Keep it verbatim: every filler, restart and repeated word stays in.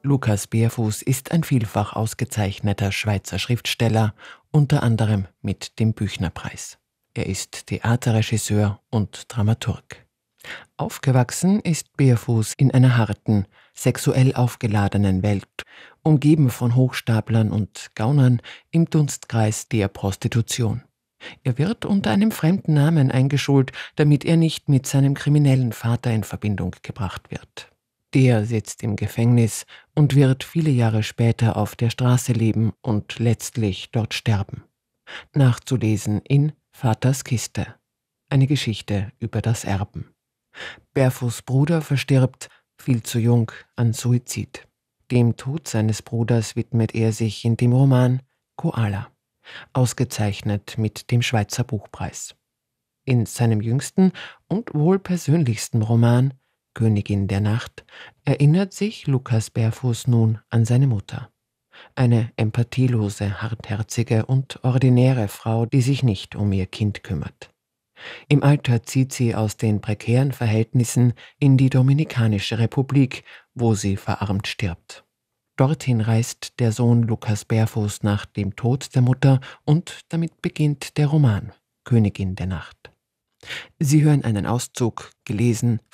Lukas Berfuß ist ein vielfach ausgezeichneter Schweizer Schriftsteller, unter anderem mit dem Büchnerpreis. Er ist Theaterregisseur und Dramaturg. Aufgewachsen ist Berfuß in einer harten, sexuell aufgeladenen Welt, umgeben von Hochstaplern und Gaunern im Dunstkreis der Prostitution. Er wird unter einem fremden Namen eingeschult, damit er nicht mit seinem kriminellen Vater in Verbindung gebracht wird. Der sitzt im Gefängnis und wird viele Jahre später auf der Straße leben und letztlich dort sterben. Nachzulesen in Vaters Kiste. Eine Geschichte über das Erben. Berfuß' Bruder verstirbt, viel zu jung, an Suizid. Dem Tod seines Bruders widmet er sich in dem Roman Koala, ausgezeichnet mit dem Schweizer Buchpreis. In seinem jüngsten und wohl persönlichsten Roman Königin der Nacht erinnert sich Lukas Berfuß nun an seine Mutter. Eine empathielose, hartherzige und ordinäre Frau, die sich nicht um ihr Kind kümmert. Im Alter zieht sie aus den prekären Verhältnissen in die Dominikanische Republik, wo sie verarmt stirbt. Dorthin reist der Sohn Lukas Berfuß nach dem Tod der Mutter und damit beginnt der Roman Königin der Nacht. Sie hören einen Auszug, gelesen